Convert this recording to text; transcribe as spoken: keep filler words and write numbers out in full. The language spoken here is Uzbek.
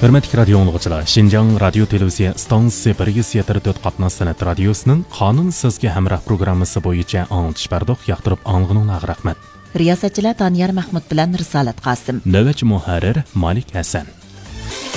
Hürmetli radio anlıqçılar, Şinjan Radio Televiziya stansiyasi bir yuz yetmiş to'rt qatnoq san'at radiosining Qonun sizga hamroh programmasi bo'yicha anglitish bardoq yoqtirib anglag'ininglar rahmat. Riyosatchilar Taniyar Mahmud bilan Risolat Qosim. Navbatchi muharrir Malik Hasan.